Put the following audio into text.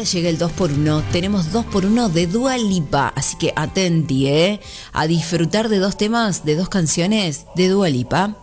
ahora llega el 2x1. Tenemos 2x1 de Dua Lipa. Así que atenti, a disfrutar de dos temas, de dos canciones de Dua Lipa.